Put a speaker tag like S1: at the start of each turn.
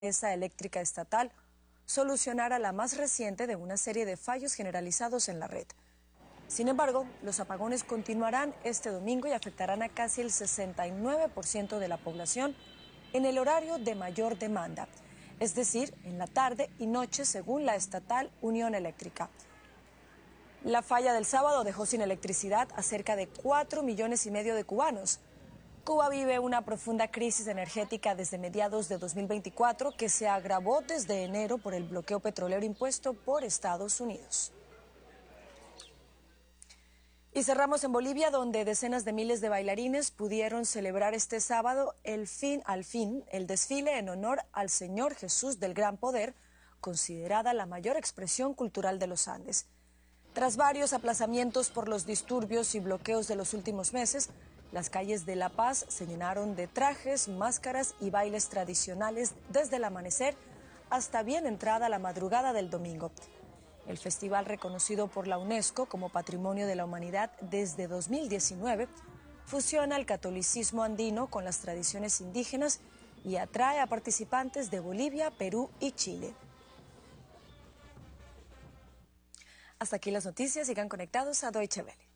S1: Empresa Eléctrica Estatal solucionara la más reciente de una serie de fallos generalizados en la red. Sin embargo, los apagones continuarán este domingo y afectarán a casi el 69% de la población en el horario de mayor demanda, es decir, en la tarde y noche según la estatal Unión Eléctrica. La falla del sábado dejó sin electricidad a cerca de 4,5 millones de cubanos. Cuba vive una profunda crisis energética desde mediados de 2024 que se agravó desde enero por el bloqueo petrolero impuesto por Estados Unidos. Y cerramos en Bolivia, donde decenas de miles de bailarines pudieron celebrar este sábado el desfile en honor al Señor Jesús del Gran Poder, considerada la mayor expresión cultural de los Andes. Tras varios aplazamientos por los disturbios y bloqueos de los últimos meses, las calles de La Paz se llenaron de trajes, máscaras y bailes tradicionales desde el amanecer hasta bien entrada la madrugada del domingo. El festival, reconocido por la UNESCO como Patrimonio de la Humanidad desde 2019, fusiona el catolicismo andino con las tradiciones indígenas y atrae a participantes de Bolivia, Perú y Chile. Hasta aquí las noticias, sigan conectados a Deutsche Welle.